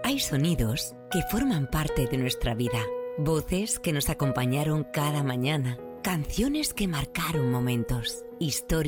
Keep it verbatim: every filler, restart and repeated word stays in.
Hay sonidos que forman parte de nuestra vida, voces que nos acompañaron cada mañana, canciones que marcaron momentos, historias